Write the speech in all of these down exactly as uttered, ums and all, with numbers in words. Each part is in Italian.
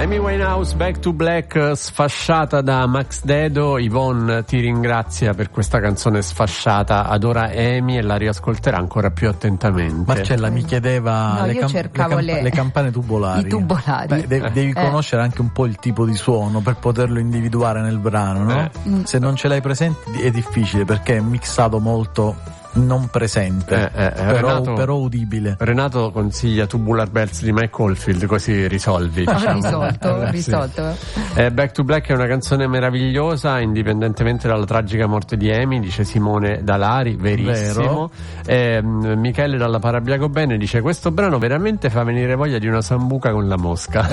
Amy Winehouse, Back to Black, sfasciata da Max Dedo. Yvonne ti ringrazia per questa canzone sfasciata, adora Amy e la riascolterà ancora più attentamente. Marcella mi chiedeva no, le, io cam- cercavo le, camp- le... le campane tubolari. I tubolari. Beh, de- devi eh. conoscere anche un po' il tipo di suono per poterlo individuare nel brano, no? Eh. Se non ce l'hai presente è difficile perché è mixato molto non presente, eh, eh, però, Renato, però udibile. Renato consiglia Tubular Bells di Mike Oldfield, così risolvi. Ho Diciamo. risolto, Eh, risolto. Sì. Eh, Back to Black è una canzone meravigliosa, indipendentemente dalla tragica morte di Amy, dice Simone Dalari, verissimo. Eh, Michele dalla Parabiago Bene dice: questo brano veramente fa venire voglia di una sambuca con la mosca.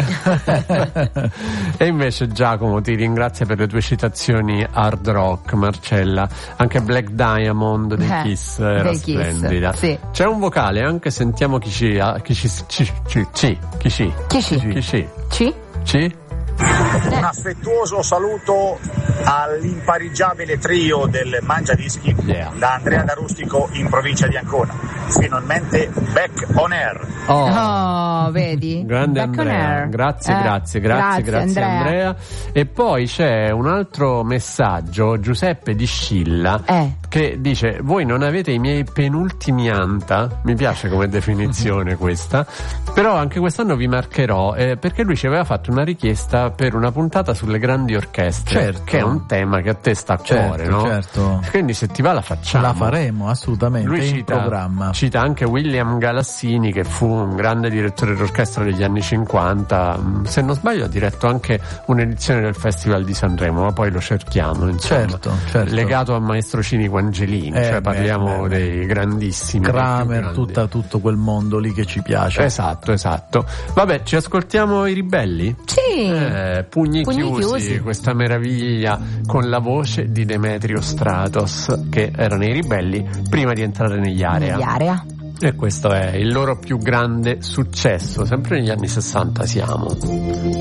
E invece Giacomo ti ringrazia per le tue citazioni hard rock. Marcella, anche Black Diamond dei Eh. Kiss era Dei Kiss, splendida. sì. C'è un vocale, anche sentiamo chi ci ha, chi ci ci ci ci chi ci Chi ci? chi ci Ci? ci Un affettuoso saluto all'impareggiabile trio del Mangiadischi, Yeah. da Andrea da Rustico in provincia di Ancona. Finalmente back on air. oh, Oh, vedi? grande Back on Andrea, air. grazie, Eh, grazie, grazie, grazie Andrea. Andrea. E poi c'è un altro messaggio, Giuseppe di Scilla, Eh. che dice: voi non avete i miei penultimi anta, mi piace come definizione questa, però anche quest'anno vi marcherò, eh, perché lui ci aveva fatto una richiesta per una puntata sulle grandi orchestre, Certo. che è un tema che a te sta a Certo, cuore, no? certo. Quindi se ti va la facciamo. La faremo assolutamente, Lui è in cita, programma. cita anche William Galassini, che fu un grande direttore d'orchestra degli anni cinquanta. Se non sbaglio ha diretto anche un'edizione del Festival di Sanremo, ma poi lo cerchiamo, insomma. Certo, certo. Legato a Maestro Cinico Angelini, Eh, cioè beh, parliamo beh, dei grandissimi, dei più Kramer, grandi. tutta, tutto quel mondo lì che ci piace. Esatto, esatto. Vabbè, ci ascoltiamo i ribelli? Sì. Eh, pugni, Pugni chiusi, chiusi. questa meraviglia con la voce di Demetrio Stratos, che erano i ribelli prima di entrare negli area. Negli area. E questo è il loro più grande successo, sempre negli anni sessanta siamo.